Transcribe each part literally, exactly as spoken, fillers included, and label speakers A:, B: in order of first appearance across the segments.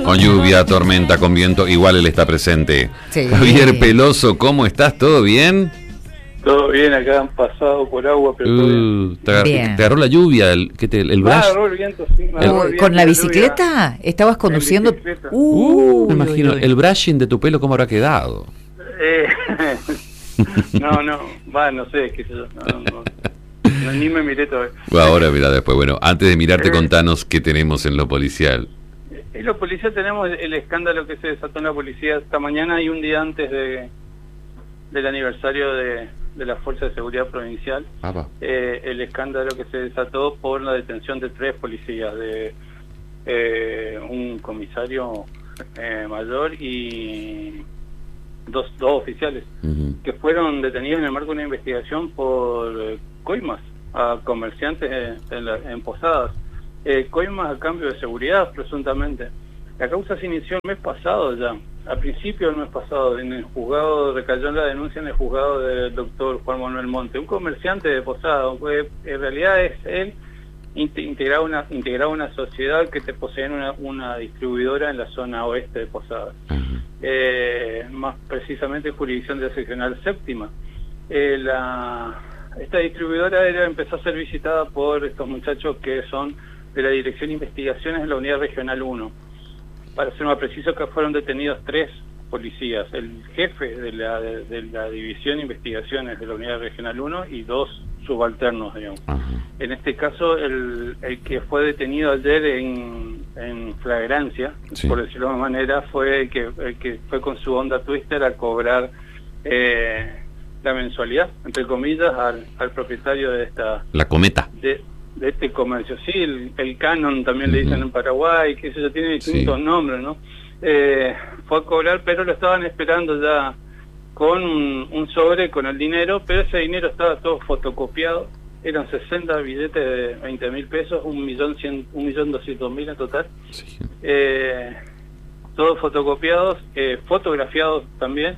A: Con lluvia, tormenta, con viento, igual él está presente.
B: Sí.
A: Javier Peloso, ¿cómo estás? ¿Todo bien?
C: Todo bien, acá han pasado por agua, pero todo bien.
A: Uh, te,
B: Bien.
A: te agarró la lluvia, el, ¿qué te, el
C: Ah,
A: brush?
C: agarró el viento, sí, me agarró el viento,
B: ¿Con la
C: lluvia.
B: bicicleta? ¿Estabas conduciendo?
C: En bicicleta.
A: Uh, me
B: Uy,
A: imagino,
B: uy, uy.
A: el brushing de tu pelo, ¿cómo habrá quedado?
C: Eh, no, no, va, no sé, qué sé yo, no, no, no, ni me miré todavía.
A: Bueno, ahora mira después, bueno, antes de mirarte,
C: Eh.
A: contanos qué tenemos en lo policial.
C: En la policía tenemos el escándalo que se desató en la policía esta mañana y un día antes de del aniversario de, de la Fuerza de Seguridad Provincial,
A: Papá.
C: eh, el escándalo que se desató por la detención de tres policías, de eh, un comisario eh, mayor y dos, dos oficiales,
A: Uh-huh.
C: que fueron detenidos en el marco de una investigación por eh, coimas a comerciantes eh, en, la- en Posadas. Eh, coimas a cambio de seguridad, presuntamente. La causa se inició el mes pasado ya, a principio del mes pasado, en el juzgado, recayó en la denuncia en el juzgado del doctor Juan Manuel Monte, un comerciante de Posadas, pues, en realidad es él inte- integraba una, integraba una sociedad que te poseía una, una distribuidora en la zona oeste de Posadas.
A: Uh-huh.
C: Eh, más precisamente jurisdicción de seccional séptima. Eh, la, esta distribuidora era, empezó a ser visitada por estos muchachos que son de la Dirección de Investigaciones de la Unidad Regional uno. Para ser más preciso, que fueron detenidos tres policías, el jefe de la, de, de la División de Investigaciones de la Unidad Regional uno y dos subalternos, digamos.
A: Uh-huh.
C: En este caso, el, el que fue detenido ayer en, en flagrancia,
A: Sí.
C: por decirlo de alguna manera, fue el que, el que fue con su Honda Twister a cobrar eh, la mensualidad, entre comillas, al, al propietario de esta
A: La cometa.
C: de, de este comercio. Sí, el, el Canon también le dicen
A: Ujú.
C: en Paraguay, que eso ya tiene distintos
A: Sí.
C: nombres, ¿no? Eh, fue a cobrar, pero lo estaban esperando ya con un, un sobre con el dinero, pero ese dinero estaba todo fotocopiado. Eran sesenta billetes de veinte mil pesos, un millón cien, un millón doscientos mil en total.
A: Sí.
C: Eh, todos fotocopiados, eh, fotografiados también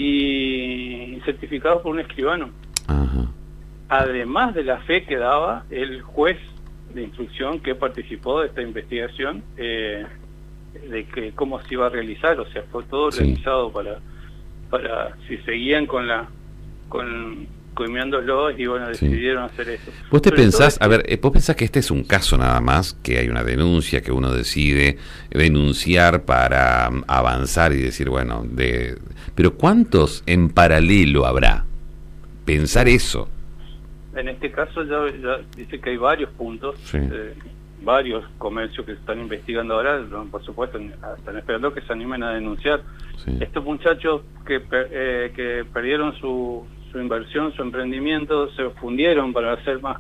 C: y certificados por un escribano.
A: Ajá.
C: Además de la fe que daba el juez de instrucción que participó de esta investigación, eh, de que cómo se iba a realizar, o sea, fue todo
A: Sí.
C: organizado para para si seguían con la con coimiándolos y bueno,
A: Sí.
C: decidieron hacer eso.
A: Vos te
C: Sobre
A: pensás,
C: todo
A: a ver, eh, vos pensás que este es un caso nada más, que hay una denuncia, que uno decide denunciar para um, avanzar y decir, bueno, de pero ¿cuántos en paralelo habrá? Pensar eso.
C: En este caso ya, ya dice que hay varios puntos,
A: Sí.
C: eh, varios comercios que se están investigando ahora, no, por supuesto, están esperando que se animen a denunciar.
A: Sí.
C: Estos muchachos que, per- eh, que perdieron su, su inversión, su emprendimiento, se fundieron para hacer más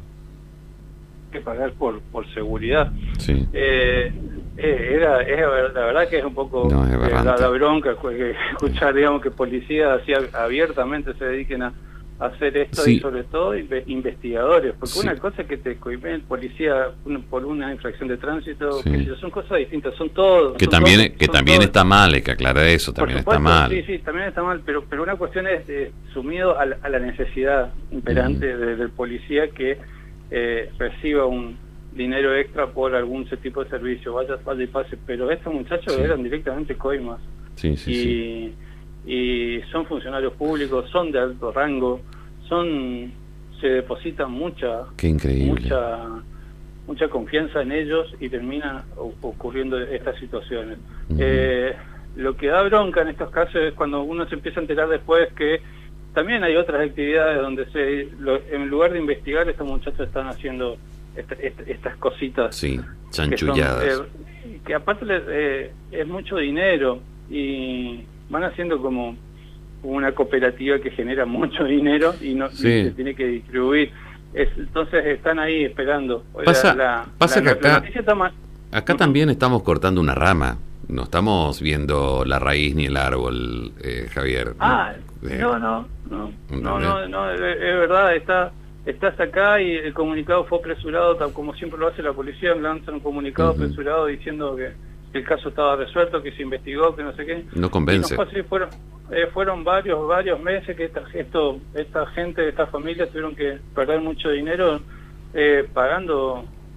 C: que pagar por, por seguridad.
A: Sí.
C: Eh, eh, era, es, la verdad que es un poco
A: No, es
C: eh,
A: aberrante.
C: la, la bronca que, que escuchar, digamos, que policías así ab- abiertamente se dediquen a, a hacer esto
A: Sí.
C: y sobre todo inve- investigadores, porque
A: Sí.
C: una cosa es que te cohiben el policía un- por una infracción de tránsito,
A: Sí.
C: qué sé yo, son cosas distintas, son todos.
A: Que
C: son
A: también,
C: todos-
A: que
C: son
A: también
C: todos-
A: está mal, hay que aclarar eso,
C: por
A: también está
C: supuesto,
A: mal.
C: Sí, sí, también está mal, pero pero una cuestión es eh, sumido a la, a la necesidad imperante de- del policía que eh, reciba un dinero extra por algún ese tipo de servicio, vaya, vaya y pase, pero estos muchachos
A: Sí.
C: eran directamente coimas
A: Sí, sí,
C: y,
A: sí.
C: y son funcionarios públicos, son de alto rango, son se deposita mucha
A: Qué increíble.
C: mucha mucha confianza en ellos y termina o- ocurriendo estas situaciones.
A: Ujú.
C: Eh, lo que da bronca en estos casos es cuando uno se empieza a enterar después que también hay otras actividades donde se lo- en lugar de investigar estos muchachos están haciendo esta- esta- estas cositas
A: Sí,
C: que son,
A: chanchulladas.
C: eh, que aparte les, eh, es mucho dinero y van haciendo como una cooperativa que genera mucho dinero y no y
A: Sí.
C: se tiene que distribuir. Es, entonces están ahí esperando.
A: Pasa-
C: la, la-
A: pasa
C: la-
A: que
C: la
A: acá-
C: noticia está mal.
A: Acá también estamos cortando una rama. No estamos viendo la raíz ni el árbol, eh, Javier.
C: Ah,
A: Eh,
C: no, no, no, no,
A: ¿entendés?
C: no, no, es, es verdad, está, estás acá y el comunicado fue apresurado, tal como siempre lo hace la policía, lanzan un comunicado
A: Ujú.
C: apresurado diciendo que el caso estaba resuelto, que se investigó, que no sé qué.
A: No convence.
C: Y no fue así, fueron, eh, fueron varios, varios meses que esta, esto, esta gente, estas familias tuvieron que perder mucho dinero eh, pagando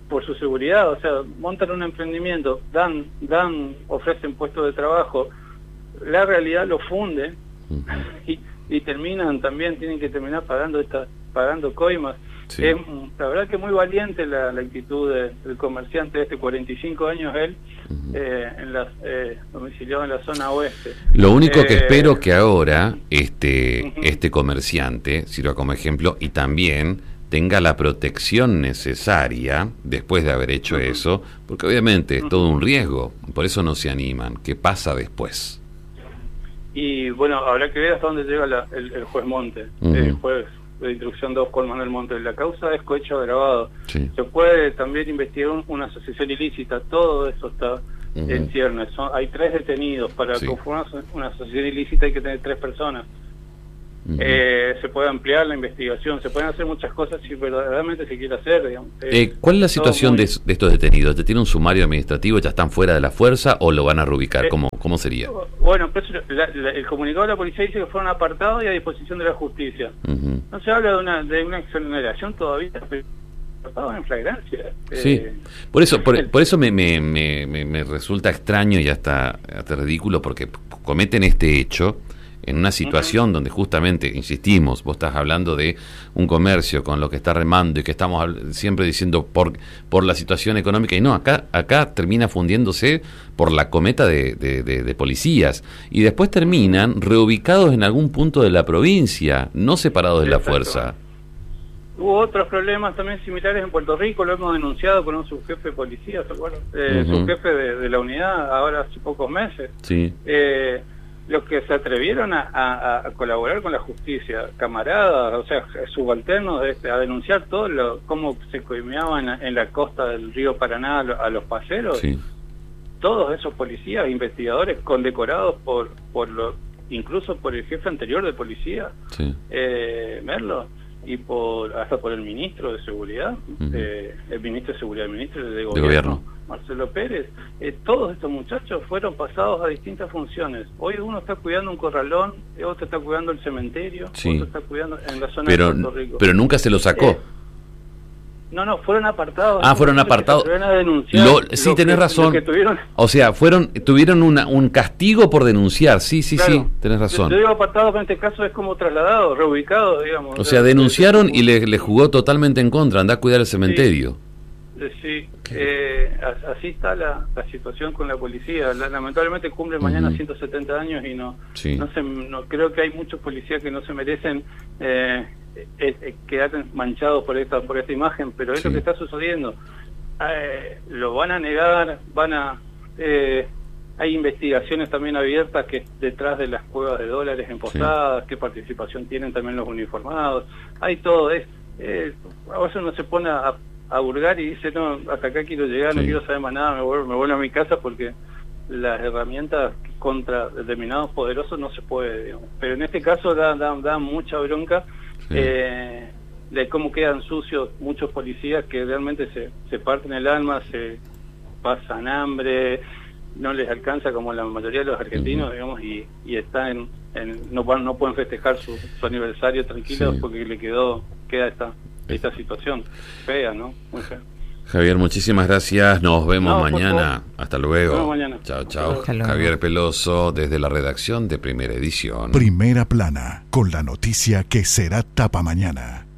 C: por su seguridad, o sea, montan un emprendimiento, dan, dan, ofrecen puestos de trabajo, la realidad lo funde uh-huh. y, y terminan también, tienen que terminar pagando esta, pagando coimas. Sí. Es, la verdad que muy valiente la, la actitud de, del comerciante de este cuarenta y cinco años él, uh-huh. eh, en las, eh, domiciliado en la zona oeste.
A: Lo único eh, que espero que ahora este, uh-huh. este comerciante sirva como ejemplo y también tenga la protección necesaria después de haber hecho uh-huh. eso, porque obviamente es uh-huh. todo un riesgo, por eso no se animan. ¿Qué pasa después?
C: Y bueno, habrá que ver hasta dónde llega la, el, el juez Monte, uh-huh. el juez de instrucción dos Juan Manuel Monte. La causa es cohecho agravado. Sí. Se puede también investigar un, una asociación ilícita, todo eso está uh-huh. en ciernes. Son, hay tres detenidos, para sí. conformar una asociación ilícita hay que tener tres personas. Uh-huh. Eh, se puede ampliar la investigación, se pueden hacer muchas cosas si verdaderamente se quiere hacer, digamos.
A: Eh, ¿Cuál es la situación muy... de, de estos detenidos? ¿Te tiene un sumario administrativo, ya están fuera de la fuerza o lo van a reubicar? Eh, ¿Cómo, cómo sería?
C: Bueno, pues, la, la, el comunicado de la policía dice que fueron apartados y a disposición de la justicia. Uh-huh. No se habla de una de una exoneración todavía, pero apartados en flagrancia.
A: Sí, eh, por eso por, por eso me, me, me, me resulta extraño y hasta, hasta ridículo, porque cometen este hecho en una situación uh-huh. donde justamente, insistimos, vos estás hablando de un comercio con lo que está remando y que estamos siempre diciendo por por la situación económica, y no, acá acá termina fundiéndose por la cometa de, de, de, de policías, y después terminan reubicados en algún punto de la provincia, no separados de la fuerza.
C: Hubo otros problemas también similares en Puerto Rico, lo hemos denunciado con un subjefe de policía, ¿se acuerdan? Eh, uh-huh. subjefe de, de la unidad, ahora hace pocos meses. Sí. Eh, los que se atrevieron a, a, a colaborar con la justicia, camaradas, o sea, subalternos, este, a denunciar todo lo, cómo se coimeaban en, en la costa del río Paraná a, lo, a los paseros, sí. todos esos policías, investigadores condecorados por, por lo, incluso por el jefe anterior de policía, sí. eh, Merlo, y por hasta por el ministro de Seguridad, uh-huh. eh, el ministro de Seguridad, el ministro de Gobierno, de gobierno. Marcelo Pérez, eh, todos estos muchachos fueron pasados a distintas funciones. Hoy uno está cuidando un corralón, otro está cuidando el cementerio, sí. otro está cuidando en la zona
A: pero,
C: de Puerto Rico.
A: Pero nunca se lo sacó.
C: Eh, no, no, fueron apartados.
A: Ah, fueron apartados. Lo, sí, tenés que, razón. Que tuvieron... O sea, fueron tuvieron una, un castigo por denunciar. Sí, sí, claro. sí, tenés razón.
C: Yo digo apartados, en este caso es como trasladado, reubicado, digamos.
A: O sea, denunciaron y le, le jugó totalmente en contra, andá a cuidar el cementerio.
C: Sí, sí. Eh, así está la, la situación con la policía. La, lamentablemente cumple mañana uh-huh. ciento setenta años y no, sí. no, se, no creo que hay muchos policías que no se merecen eh, eh, eh, quedar manchados por esta por esta imagen, pero es sí. lo que está sucediendo. Eh, lo van a negar, van a eh, hay investigaciones también abiertas que detrás de las cuevas de dólares en Posadas, sí. qué participación tienen también los uniformados, hay todo. Es eh, a veces uno se pone a a burgar y dice, no, hasta acá quiero llegar, sí. no quiero saber más nada, me vuelvo, me vuelvo a mi casa, porque las herramientas contra determinados poderosos no se puede, digamos. Pero en este caso da, da, da mucha bronca sí. eh, de cómo quedan sucios muchos policías que realmente se, se parten el alma, se pasan hambre, no les alcanza como la mayoría de los argentinos, uh-huh. digamos, y, y están en, en, no, no pueden festejar su, su aniversario tranquilos sí. porque le quedó queda esta esta situación fea, ¿no? Muy fea.
A: Javier, muchísimas gracias. Nos vemos no, mañana. Hasta luego.
C: Nos vemos mañana.
A: Chao, chao. Javier Peloso, desde la redacción de Primera Edición.
D: Primera Plana, con la noticia que será tapa mañana.